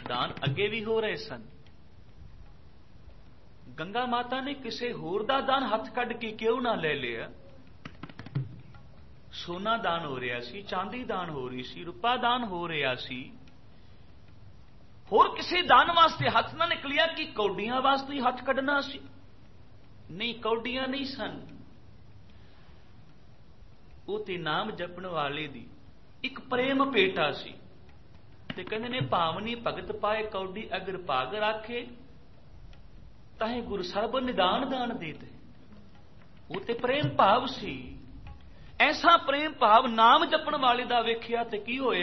ਦਾਨ ਅੱਗੇ ਵੀ ਹੋ ਰਹੇ ਸਨ। ਗੰਗਾ ਮਾਤਾ ਨੇ ਕਿਸੇ ਹੋਰ ਦਾ ਦਾਨ ਹੱਥ ਕੱਢ ਕੇ ਕਿਉਂ ਨਾ ਲੈ ਲਿਆ? ਸੋਨਾ ਦਾਨ ਹੋ ਰਿਹਾ ਸੀ, ਚਾਂਦੀ ਦਾਨ ਹੋ ਰਹੀ ਸੀ, ਰੁਪਾ ਦਾਨ ਹੋ ਰਿਹਾ ਸੀ। ਹੋਰ ਕਿਸੇ ਦਾਨ ਵਾਸਤੇ ਹੱਥ ਨਾ ਨਿਕਲਿਆ ਕਿ ਕੌਡੀਆਂ ਵਾਸਤੇ ਹੀ ਹੱਥ ਕੱਢਣਾ ਸੀ? ਨਹੀਂ, ਕੌਡੀਆਂ ਨਹੀਂ ਸਨ। ਉਹ ਤੇ ਨਾਮ ਜਪਣ ਵਾਲੇ ਦੀ ਇੱਕ ਪ੍ਰੇਮ ਭੇਟਾ ਸੀ। ਤੇ ਕਹਿੰਦੇ ਨੇ ਭਾਵਨੀ ਭਗਤ ਪਾਏ ਕੌਡੀ ਅਗਰ ਭਾਗ ਰਾਖੇ ਤਾਹੇ ਗੁਰ ਸਰਬ ਨਿਦਾਨ ਦਾਨ ਦੇਤੇ। ਉਹ ਤੇ ਪ੍ਰੇਮ ਭਾਵ ਸੀ। ਐਸਾ ਪ੍ਰੇਮ ਭਾਵ ਨਾਮ ਜਪਣ ਵਾਲੇ ਦਾ ਵੇਖਿਆ ਤੇ ਕੀ ਹੋਇਆ?